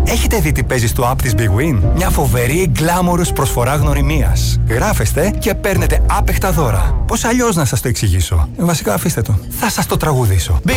Έχετε δει τι παίζει στο app της Big Win? Μια φοβερή γκλάμορους προσφορά γνωριμίας. Γράφεστε και παίρνετε άπεχτα δώρα. Πώς αλλιώς να σας το εξηγήσω? Βασικά αφήστε το. Θα σας το τραγουδήσω.